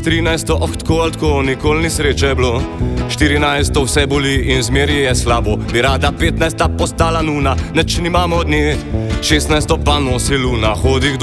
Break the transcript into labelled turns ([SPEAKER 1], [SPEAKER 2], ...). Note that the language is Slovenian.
[SPEAKER 1] S 13 tako ali tako nikoli ni sreče bilo. 14 vse boli in zmeri je slabo. Bi rada 15 postala nuna, neč nimamo od nje. 16 pa nosi luna, hodi kdo